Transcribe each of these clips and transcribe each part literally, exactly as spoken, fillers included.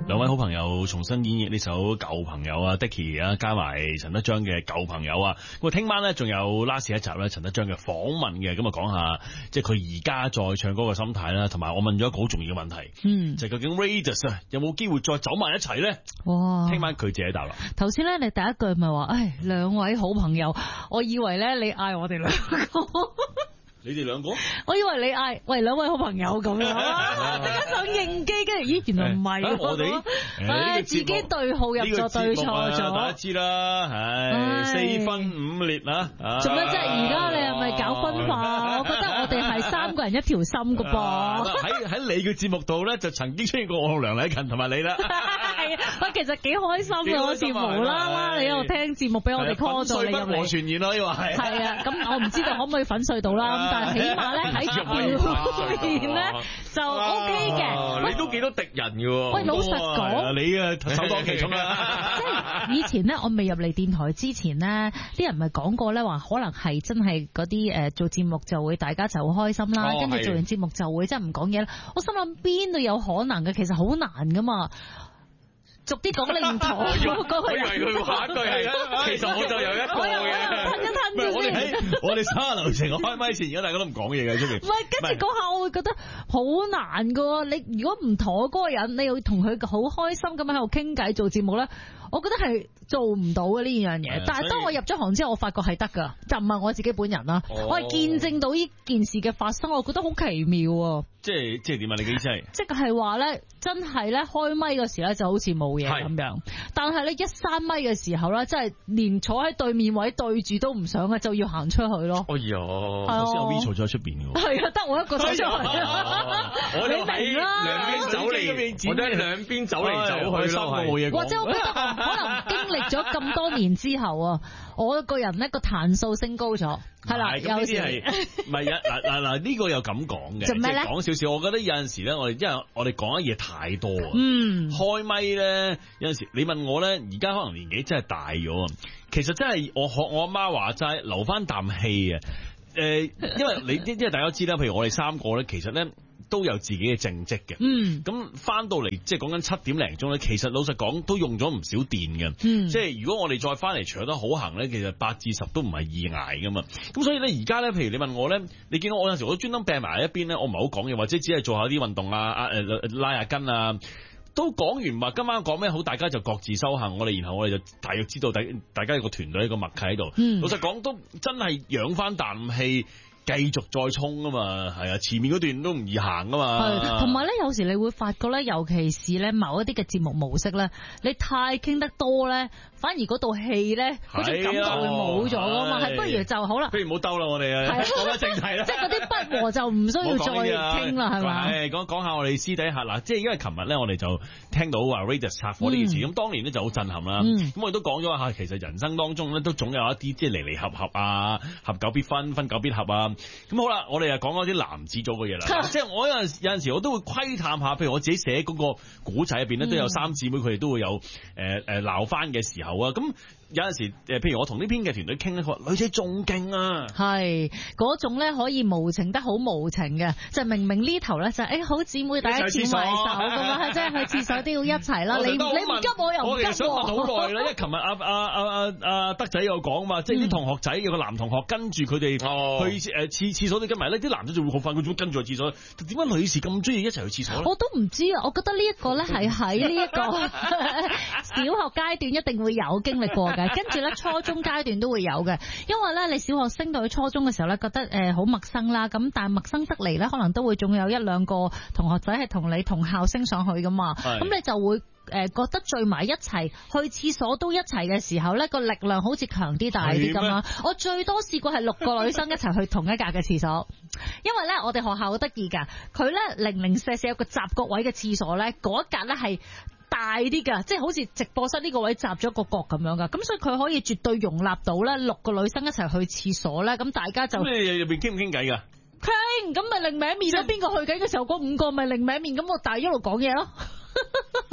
兩位好朋友重新演繹呢首舊朋友啊 Dicky 啊，加埋陳德章嘅舊朋友啊。咁啊，聽晚咧仲有 last 一集咧，陳德章嘅訪問嘅，咁啊講下即係佢而家再唱歌嘅心態啦，同埋我問咗一個好重要嘅問題，嗯，就係究竟 Raidas 啊有冇機會再走埋一齊咧？哇！聽晚佢自己答啦。 頭先咧，你第一句咪話，唉，兩位好朋友，我以為咧你嗌我哋兩個。 你哋兩個？ 我以為你嗌喂兩位好朋友咁樣，即刻想應機，跟住咦原來唔係， 我哋唉自己對號入座對錯咗， 大家知啦，唉四分五裂啊！ 做咩啫？而家你係咪搞分化？我覺得我哋係三個人一條心噶噃。 喺喺你嘅節目度咧，就曾經出現過我同梁禮勤同埋你啦。 係啊，喂，其實幾開心嘅，好似無啦啦你喺度聽節目，俾我哋 call 咗你入嚟。粉碎不和傳言咯，可以話係。係啊，咁我唔知道可唔可以粉碎到啦。但係起碼咧喺表面咧就 O K 嘅。 你都幾多敵人嘅？ 喂，老實講， 你啊首當其衝啦。 即係以前咧，我未入嚟電台之前咧，啲人咪講過咧，話可能係真係嗰啲誒做節目就會大家就好開心啦，跟住做完節目就會真係唔講嘢啦。我心諗邊度有可能嘅？其實好難噶嘛。逐啲講你唔妥，我以為佢下一句係，其實我就有一個嘅。 吞一吞住先。我哋喺我哋沙流程，我開咪前，而家大家都唔講嘢嘅出邊。 唔係，跟住嗰下我會覺得好難噶。你如果唔妥嗰個人，你要同佢好開心咁喺度傾偈做節目咧，我覺得係做唔到嘅呢樣嘢。但係當我入咗行之後，我發覺係得噶，就唔係我自己本人啦。哦、我係見證到呢件事嘅發生，我覺得好奇妙啊！ 即係即係點啊？你嘅意思係？ 即係話咧，真係咧開咪嗰時咧就好似冇嘢咁樣，但係咧一閂咪嘅時候咧，真係連坐喺對面位對住都唔想嘅，就要行出去咯。 哎呀，頭先有 V 坐咗喺出邊嘅。 係啊，得我一個走出去。 我哋喺兩邊走嚟，我哋喺兩邊走嚟走去咯，冇嘢講。 或者我覺得可能經歷咗咁多年之後啊，我個人咧個彈數升高咗。係啦，有時係唔係啊？嗱嗱嗱，呢個又咁講嘅，即係講少少。我覺得有陣時咧，我哋因為我哋講嘅嘢太多啊。嗯，開咪咧有陣時，你問我咧，而家可能年紀真係大咗啊。其實真係我學我阿媽話齋，留翻啖氣啊。誒、呃，因為你因為大家知啦，譬如我哋三個咧，其實咧都有自己嘅正職嘅。嗯，咁翻到嚟即係講緊七點零鐘咧，其實老實講都用咗唔少電嘅。嗯，即係如果我哋再翻嚟除得好行咧，其實八至十都唔係易捱噶嘛。咁所以咧而家咧，譬如你問我咧，你見到我有陣時我都專登病埋喺一邊咧，我唔係好講嘢，或者只係做下啲運動啊，啊誒拉下筋啊。都講完話今晚講咩好，大家就各自修行。我哋然後我哋就大約知道大大家有個團隊一個默契喺度。嗯，老實講都真係養翻啖氣。繼續再衝啊嘛，係啊，前面嗰段都唔易行啊嘛。 係，同埋咧，有時你會發覺咧，尤其是咧某一啲嘅節目模式咧，你太傾得多咧，反而嗰道氣咧，嗰種感覺會冇咗噶嘛。係，不如就好啦。不如唔好兜啦，我哋啊，講翻正題啦。 即係嗰啲不和就唔需要再傾啦，係嘛？ 係講講下我哋私底下嗱，即係因為琴日咧，我哋就聽到話 Raidas 拆夥呢件事，咁、嗯、當年咧就好震撼啦。咁、嗯、我哋都講咗下，其實人生當中咧都總有一啲即係離離合合啊，合久必分，分久必合啊。咁好啦，我哋又講嗰啲男子組嘅嘢啦，即係我有陣有陣時我都會窺探下，譬如我自己寫嗰個古仔入邊咧，都有三姊妹，佢哋都會有誒誒鬧翻嘅時候啊。咁有陣時誒，譬如我同呢邊嘅團隊傾咧，佢話女仔仲勁啊，係嗰種咧可以無情得好無情嘅，就明明呢頭咧就誒、是欸、好姊妹大家牽埋手咁啊，即係去廁所都要一齊啦。你你唔急我又唔急我。我其實想問好耐啦，因為琴日阿阿阿阿阿德仔有講嘛，即係啲同學仔有個男同學跟住佢哋去誒廁廁所都跟埋咧，啲男仔就會好快嗰種跟住去廁所。點解女士咁中意一齊去廁所咧？我都唔知啊，我覺得呢一個咧係喺呢一個小學階段一定會有經歷過嘅。跟住咧，初中階段都會有嘅，因為咧，你小學升到去初中嘅時候咧，覺得誒好陌生啦，咁但係陌生得嚟咧，可能都會仲有一兩個同學仔係同你同校升上去噶嘛，咁你就會誒覺得聚埋一齊去廁所都一齊嘅時候咧，個力量好似強啲大啲咁啊！我最多試過係六個女生一齊去同一格嘅廁所，因為咧我哋學校好得意噶，佢咧零零舍舍有個雜角位嘅廁所咧，嗰一格咧係大啲噶，即係好似直播室呢個位集咗個角咁樣噶，咁所以佢可以絕對容納到咧六個女生一齊去廁所咧，咁大家就咁你入邊傾唔傾偈噶？傾，咁咪另名面咯，邊個去緊嘅時候嗰五個咪另名面，咁我大一路講嘢咯。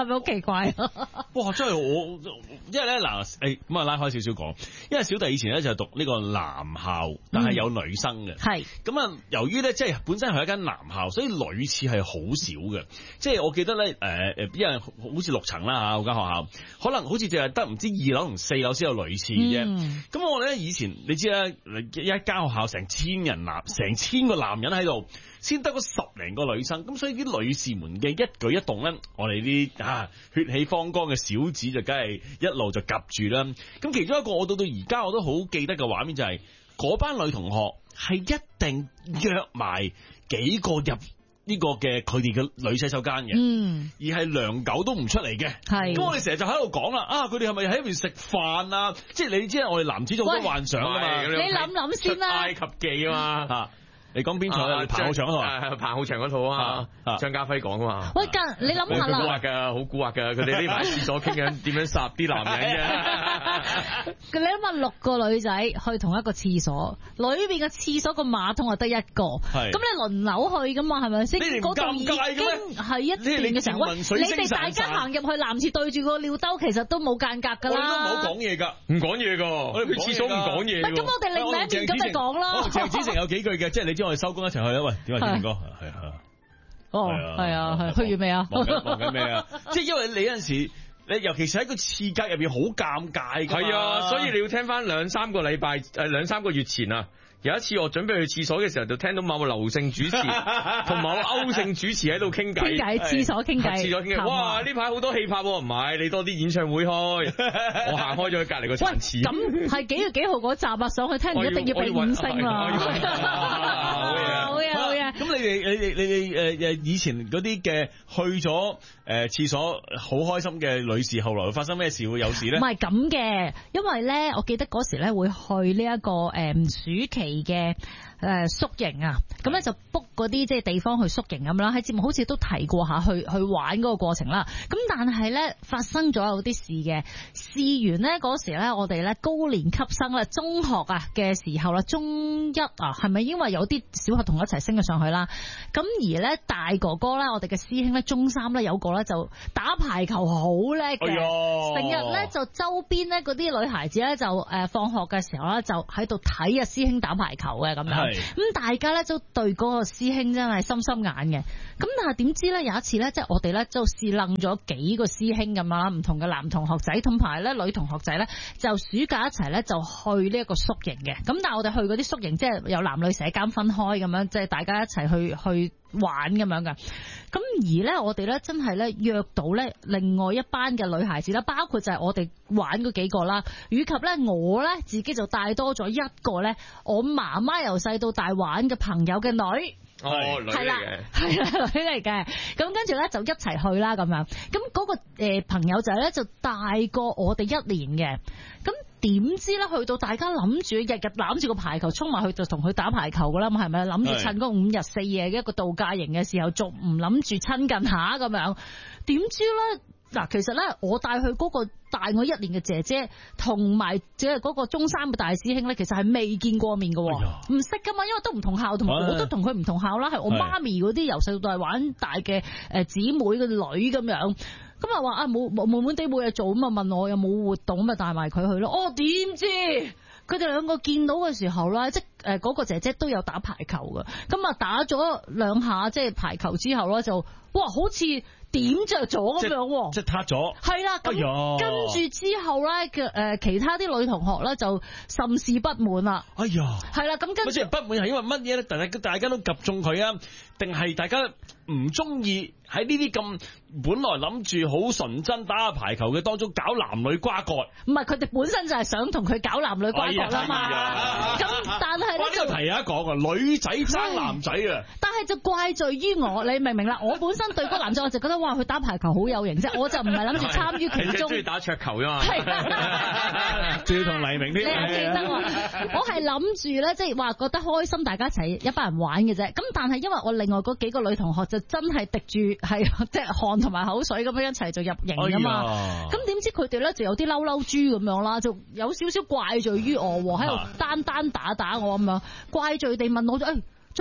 係咪好奇怪啊？ 哇！真係我，因為咧嗱，誒咁啊拉開少少講，因為小弟以前咧就讀呢個男校，但係有女生嘅。係咁啊，由於咧即係本身係一間男校，所以女廁係好少嘅。即係我記得咧，誒、呃、誒，因為好似六層啦嚇，嗰間學校，可能好似淨係得唔知二樓同四樓先有女廁嘅啫。咁、嗯、我哋咧以前你知啦，一間學校成千人男，成千個男人喺度。先得嗰十零個女生，咁所以啲女士們嘅一舉一動咧，我哋啲啊血氣方剛嘅小子就梗係一路就夾住啦。咁其中一個我到到而家我都好記得嘅畫面就係、是、嗰班女同學係一定約埋幾個入呢個嘅佢哋嘅女洗手間嘅，嗯，而係良久都唔出嚟嘅。係，咁我哋成日就喺度講啦，啊佢哋係咪喺邊食飯啊？即係你知我哋男子做好多幻想㗎嘛， 你諗諗先啦， 埃及記啊嘛。 你講邊套啊？彭浩翔嗰套啊？ 彭浩翔嗰套啊嘛，張家輝講噶嘛。 喂，你諗下啦， 好蠱惑噶，好蠱惑噶，佢哋匿埋喺廁所傾緊點樣殺啲男人嘅。 你諗下六個女仔去同一個廁所，裏邊嘅廁所個馬桶係得一個，咁你輪流去噶嘛，係咪先？嗰度已經係一段嘅時候，喂，你哋大家行入去男廁對住個尿兜，其實都冇間隔噶啦。 我哋都唔好講嘢噶， 唔講嘢噶，我哋去廁所唔講嘢。 咁我哋另一邊咁咪講咯。 鄭子誠有幾句嘅，即係你。我哋收工一齊去啊！喂，點啊，志明哥？係啊， 哦，係啊，係去完未啊？ 忙緊忙緊咩啊？即係因為你有陣時，你尤其是喺個廁格入邊好尷尬㗎。 係啊，所以你要聽翻兩三個禮拜誒兩三個月前啊。有一次我準備去廁所嘅時候，就聽到某個劉姓主持同某個歐姓主持喺度傾偈， 傾偈廁所傾偈， 廁所傾偈。哇！呢排好多戲拍喎，唔係你多啲演唱會開，我行開咗去隔離個殘廁。 咁係幾月幾號嗰集啊？上去聽完一定要俾五星啦！ 好嘢，好嘢，好嘢。咁你哋你哋你哋誒誒以前嗰啲嘅去咗誒廁所好開心嘅女士，後來會發生咩事會有事咧？ 唔係咁嘅，因為咧，我記得嗰時咧會去呢、這、一個誒、嗯、暑期嘅誒宿營啊，咁咧就 book 嗰啲即係地方去宿營咁啦。喺節目好似都提過下去去玩嗰個過程啦。咁但係咧發生咗有啲事嘅，試完咧嗰時咧我哋咧高年級生啦，中學啊嘅時候啦，中一啊係咪因為有啲小學同我一齊升咗上去啦？咁而咧大哥哥咧，我哋嘅師兄咧中三咧有個咧就打排球好叻嘅，成日咧就周邊咧嗰啲女孩子咧就誒放學嘅時候咧就喺度睇啊師兄打排球嘅咁樣。咁大家咧都對嗰個師兄真係心心眼嘅，咁但係點知咧有一次咧，即係我哋咧就試楞咗幾個師兄咁啦，唔同嘅男同學仔同埋咧女同學仔咧，就暑假一齊咧就去呢一個宿營嘅。咁但係我哋去嗰啲宿營，即係有男女舍監分開咁樣，即係大家一齊去去玩咁樣噶。咁而咧我哋咧真係咧約到咧另外一班嘅女孩子啦，包括就係我哋玩嗰幾個啦，以及咧我咧自己就帶多咗一個咧我媽媽由細到大玩嘅朋友嘅女。 哦，女嚟嘅， 係啦，女嚟嘅。咁跟住咧就一齊去啦咁樣。咁嗰個誒朋友仔咧就大過我哋一年嘅。咁點知咧去到大家諗住日日攬住個排球衝埋去就同佢打排球噶啦，咁係咪諗住趁嗰五日四夜嘅一個度假營嘅時候，仲唔諗住親近下咁樣？點知咧？嗱，其實咧，我帶去嗰個大我一年嘅姐姐，同埋即係嗰個中三嘅大師兄咧，其實係未見過面嘅，唔識噶嘛，因為都唔同校，同埋我都同佢唔同校啦，係我媽咪嗰啲由細到大玩大嘅誒姊妹嘅女咁樣，咁啊話啊冇冇悶悶地冇嘢做，咁啊問我有冇活動，咁啊帶埋佢去咯。哦，點知佢哋兩個見到嘅時候咧，即係誒嗰個姐姐都有打排球嘅，咁啊打咗兩下即係排球之後咧，就哇好似點着咗咁樣， 即係塌咗。係啦，咁、哎、跟住之後咧嘅誒其他啲女同學咧就甚是不滿啦。哎呀，係啦，咁跟住即係不滿係因為乜嘢咧？大家大家都及中佢啊，定係大家唔中意喺呢啲咁本來諗住好純真打下排球嘅當中搞男女瓜葛？唔係，佢哋本身就係想同佢搞男女瓜葛啦嘛。咁、哎、但係呢個提下講啊，女仔爭男仔啊， 但係就怪罪於我，你明唔明啦？我本身對嗰個男仔我就覺得哇，佢打排球好有型啫，我就唔係諗住參於其中。 中意打桌球啫嘛， 仲要同黎明啲。 你又記得我？我係諗住咧，即係話覺得開心，大家一齊一班人玩嘅啫。咁但係因為我另外嗰幾個女同學就真係滴住係即係汗同埋口水咁樣一齊就入營噶嘛。咁、哎、點知佢哋咧就有啲嬲嬲豬咁樣啦，就有少少怪罪於我喺度單單打打我咁樣，怪罪地問我咗誒。哎做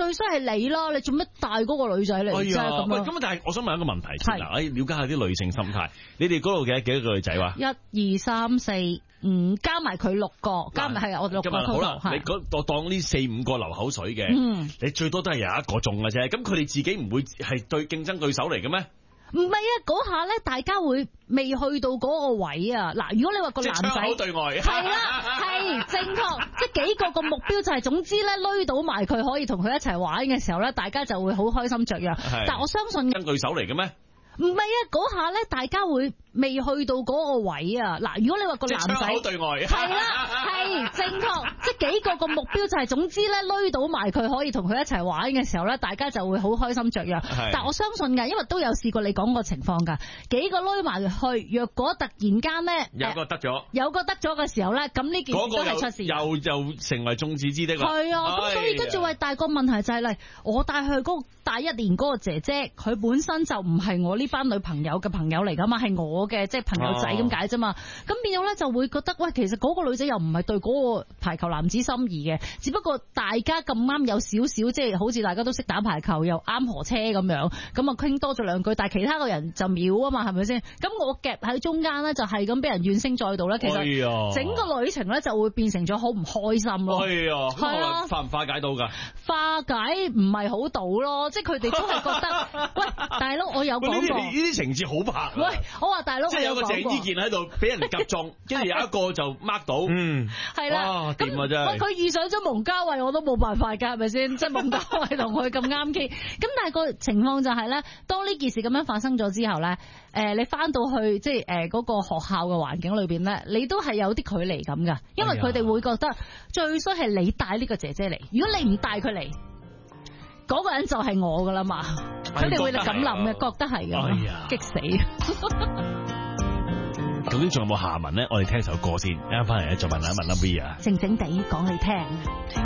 最衰係你啦，你做乜帶嗰個女仔嚟啫咁喂， 樣？ 咁但係我想問一個問題先嗱，誒了解下啲女性心態。你哋嗰度嘅幾多個女仔話？ 一二三四五，加埋佢六個，加埋係我哋六個。 咁啊好啦， 係你嗰我當呢四五個流口水嘅， 嗯你最多都係有一個中嘅啫。咁佢哋自己唔會係對競爭對手嚟嘅咩？ 唔係啊，嗰下咧，大家會未去到嗰個位啊。嗱，如果你話個男仔即係窗口對外， 係啦，係正確，即係幾個個目標就係、是，總之咧，攏到埋佢可以同佢一齊玩嘅時候咧，大家就會好開心雀躍。但我相信跟對手嚟嘅咩？ 唔係啊，嗰下咧，大家會未去到嗰個位啊。嗱，如果你話個男仔窗口對外， 係啦，係正確，即係幾個個目標就係、是，總之咧，攏到埋佢可以同佢一齊玩嘅時候咧，大家就會好開心雀躍。但我相信㗎，因為都有試過你講個情況㗎，幾個攏埋去，若果突然間咧有個得咗， 有個得咗嘅時候咧，咁呢件事都係出事， 又又成為眾矢之的啦。 係啊，咁所以跟住喂，大個問題就係、是、嚟，我帶去嗰個大一年嗰個姐姐，佢本身就唔係我呢班女朋友嘅朋友嚟噶嘛，係我嘅即係朋友仔咁解啫嘛。咁、哦、變咗咧就會覺得喂，其實嗰個女仔又唔係對嗰個排球男子心儀嘅，只不過大家咁啱有少少即係好似大家都識打排球又啱河車咁樣，咁啊傾多咗兩句，但係其他個人就秒啊嘛，係咪先？咁我夾喺中間咧就係咁俾人怨聲載道咧，其實整個旅程咧就會變成咗好唔開心咯。 係啊， 係啊， 化唔化解到噶？ 化解唔係好到咯，即係佢哋都係覺得，喂，大佬我有講過， 呢啲情節好拍。 喂，我話大佬， 即係有個鄭伊健喺度俾人夾中，跟住有一個就 mark 到，嗯， 係啦， 掂啊真係。 佢遇上咗蒙嘉慧，我都冇辦法㗎，係咪先？即係蒙嘉慧同佢咁啱傾，咁但係個情況就係咧，當呢件事咁樣發生咗之後咧，誒，你翻到去即係誒嗰個學校嘅環境裏邊咧，你都係有啲距離感㗎，因為佢哋會覺得最衰係你帶呢個姐姐嚟，如果你唔帶佢嚟，嗰、那個人就係我噶啦嘛，佢哋會咁諗嘅，覺得係嘅，激死！ 究竟仲有冇下文咧？我哋聽首歌先，啱翻嚟咧再問一問阿 V 啊， 靜靜地講你聽。